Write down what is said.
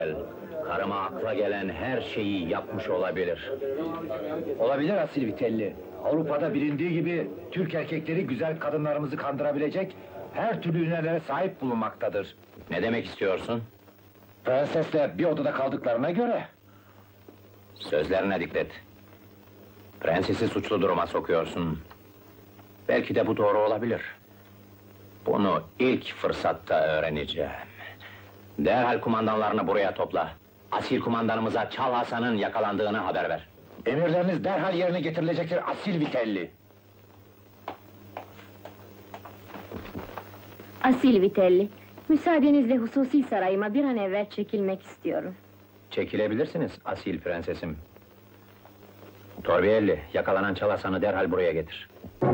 Karıma akla gelen her şeyi yapmış olabilir. Olabilir Asil Vitelli. Avrupa'da bilindiği gibi Türk erkekleri güzel kadınlarımızı kandırabilecek her türlü ünlülere sahip bulunmaktadır. Ne demek istiyorsun? Prensesle bir odada kaldıklarına göre. Sözlerine dikkat et. Prensesi suçlu duruma sokuyorsun. Belki de bu doğru olabilir. Bunu ilk fırsatta öğreneceğim. Derhal kumandanlarını buraya topla. Asil kumandanımıza Çal Hasan'ın yakalandığını haber ver. Emirleriniz derhal yerine getirilecektir Asil Vitelli. Asil Vitelli, müsaadenizle hususi sarayıma bir an evvel çekilmek istiyorum. Çekilebilirsiniz asil prensesim. Torbielli, yakalanan Çal Hasan'ı derhal buraya getir.